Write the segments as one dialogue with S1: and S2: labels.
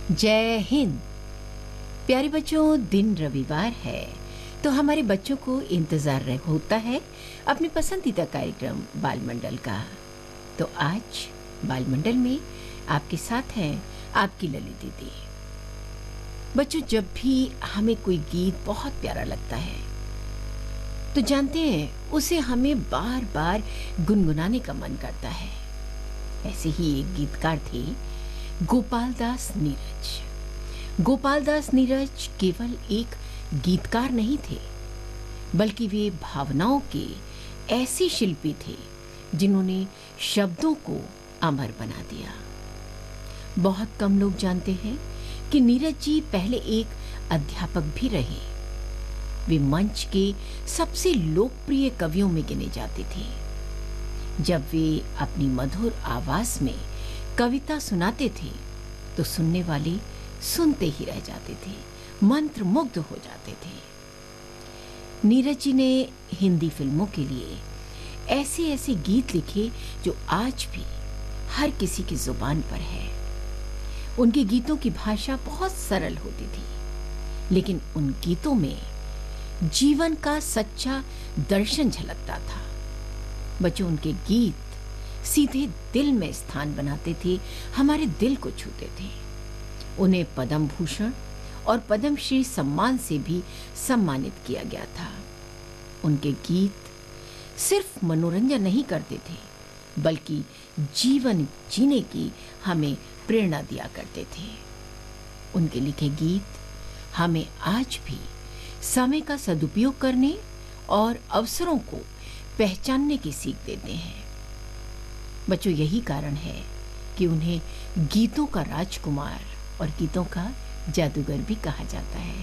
S1: जय हिंद। प्यारे बच्चों, दिन रविवार है तो हमारे बच्चों को इंतजार होता है अपने पसंदीदा कार्यक्रम बाल मंडल का। तो आज बाल मंडल में आपके साथ हैं आपकी ललित दीदी। बच्चों, जब भी हमें कोई गीत बहुत प्यारा लगता है तो जानते हैं उसे हमें बार बार गुनगुनाने का मन करता है। ऐसे ही एक गीतकार थे गोपाल दास नीरज। गोपाल दास नीरज केवल एक गीतकार नहीं थे, बल्कि वे भावनाओं के ऐसे शिल्पी थे जिन्होंने शब्दों को अमर बना दिया। बहुत कम लोग जानते हैं कि नीरज जी पहले एक अध्यापक भी रहे। वे मंच के सबसे लोकप्रिय कवियों में गिने जाते थे। जब वे अपनी मधुर आवाज में कविता सुनाते थे तो सुनने वाले सुनते ही रह जाते थे, मंत्रमुग्ध हो जाते थे। नीरज जी ने हिंदी फिल्मों के लिए ऐसे ऐसे गीत लिखे जो आज भी हर किसी की जुबान पर है। उनके गीतों की भाषा बहुत सरल होती थी, लेकिन उन गीतों में जीवन का सच्चा दर्शन झलकता था। बच्चों, उनके गीत सीधे दिल में स्थान बनाते थे, हमारे दिल को छूते थे। उन्हें पद्म भूषण और पद्मश्री सम्मान से भी सम्मानित किया गया था। उनके गीत सिर्फ मनोरंजन नहीं करते थे, बल्कि जीवन जीने की हमें प्रेरणा दिया करते थे। उनके लिखे गीत हमें आज भी समय का सदुपयोग करने और अवसरों को पहचानने की सीख देते हैं। बच्चों, यही कारण है कि उन्हें गीतों का राजकुमार और गीतों का जादूगर भी कहा जाता है।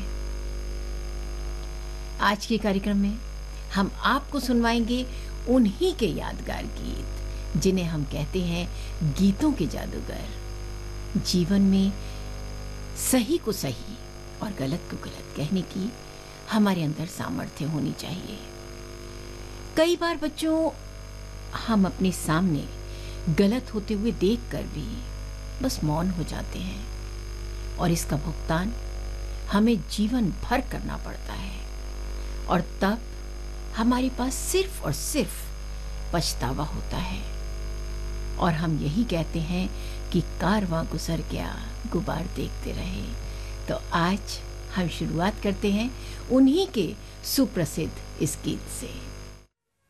S1: आज के कार्यक्रम में हम आपको सुनवाएंगे उन्हीं के यादगार गीत जिन्हें हम कहते हैं गीतों के जादूगर। जीवन में सही को सही और गलत को गलत कहने की हमारे अंदर सामर्थ्य होनी चाहिए। कई बार बच्चों, हम अपने सामने गलत होते हुए देखकर भी बस मौन हो जाते हैं और इसका भुगतान हमें जीवन भर करना पड़ता है, और तब हमारे पास सिर्फ और सिर्फ पछतावा होता है और हम यही कहते हैं कि कारवां गुजर गया, गुबार देखते रहे। तो आज हम शुरुआत करते हैं उन्हीं के सुप्रसिद्ध इस गीत से।